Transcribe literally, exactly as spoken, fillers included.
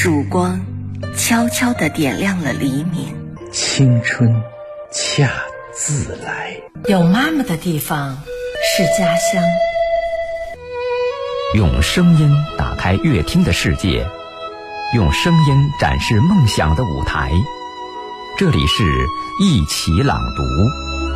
曙光悄悄地点亮了黎明， 青春恰自来。 有妈妈的地方是家乡。 用声音打开乐听的世界，用声音展示梦想的舞台。这里是一起朗读。